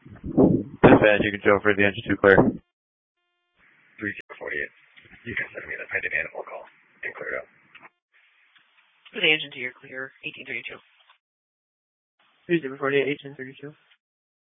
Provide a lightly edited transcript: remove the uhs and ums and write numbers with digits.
Dispatch, you can show for the engine 2 clear. 3048. You can send me the pending animal call and clear it up. For the engine 2, you're clear. 1832. 3048, 1832.